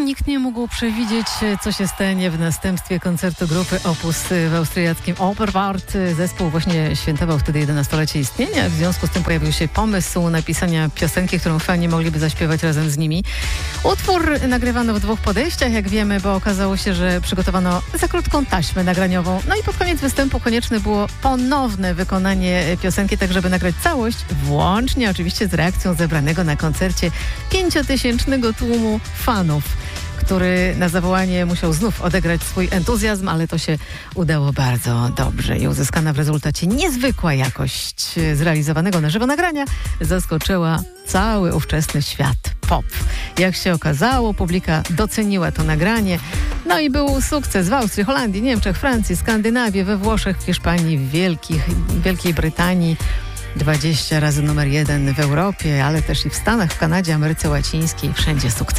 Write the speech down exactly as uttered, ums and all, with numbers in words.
nikt nie mógł przewidzieć, co się stanie w następstwie koncertu grupy Opus w austriackim Oberwart. Zespół właśnie świętował wtedy jedenastolecie istnienia. W związku z tym pojawił się pomysł napisania piosenki, którą fani mogliby zaśpiewać razem z nimi. Utwór nagrywano w dwóch podejściach, jak wiemy, bo okazało się, że przygotowano za krótką taśmę nagraniową. No i pod koniec występu konieczne było ponowne wykonanie piosenki, tak żeby nagrać całość, włącznie oczywiście z reakcją zebranego na koncercie pięciotysięcznego tłumu fanów, który na zawołanie musiał znów odegrać swój entuzjazm, ale to się udało bardzo dobrze i uzyskana w rezultacie niezwykła jakość zrealizowanego na żywo nagrania zaskoczyła cały ówczesny świat pop. Jak się okazało, publika doceniła to nagranie, no i był sukces w Austrii, Holandii, Niemczech, Francji, Skandynawii, we Włoszech, w Hiszpanii, w Wielkich, Wielkiej Brytanii. dwadzieścia razy numer jeden w Europie, ale też i w Stanach, w Kanadzie, Ameryce Łacińskiej, wszędzie sukces.